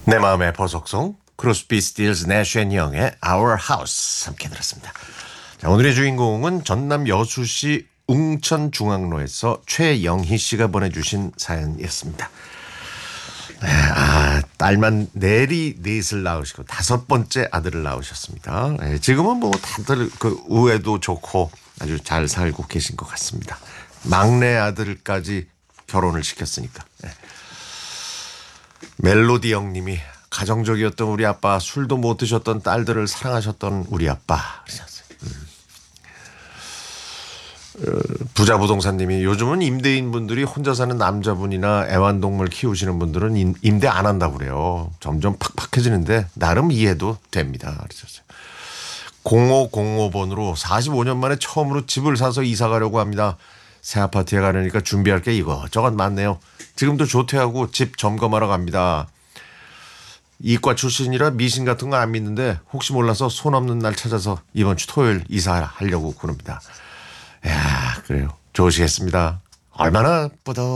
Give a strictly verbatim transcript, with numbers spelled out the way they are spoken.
내 마음의 보석송 크로스비 스틸즈 내쉬 앤 영의 Our House 함께 들었습니다. 자, 오늘의 주인공은 전남 여수시 웅천중앙로에서 최영희 씨가 보내주신 사연이었습니다. 네, 아, 딸만 내리 넷을 낳으시고 다섯 번째 아들을 낳으셨습니다. 네, 지금은 뭐 다들 그 우애도 좋고 아주 잘 살고 계신 것 같습니다. 막내 아들까지 결혼을 시켰으니까. 네. 멜로디 형님이 가정적이었던 우리 아빠, 술도 못 드셨던 딸들을 사랑하셨던 우리 아빠 그러셨어요. 음. 어, 부자 부동산님이 요즘은 임대인 분들이 혼자 사는 남자분이나 애완동물 키우시는 분들은 임, 임대 안 한다고 그래요. 점점 팍팍해지는데 나름 이해도 됩니다. 그러셨어요. 공오공오 번으로 사십오 년 만에 처음으로 집을 사서 이사 가려고 합니다. 새 아파트에 가려니까 준비할 게 이것저것 많네요. 지금도 조퇴하고 집 점검하러 갑니다. 이과 출신이라 미신 같은 거 안 믿는데 혹시 몰라서 손 없는 날 찾아서 이번 주 토요일 이사하려고 그럽니다. 이야, 그래요. 좋으시겠습니다. 얼마나 뿌듯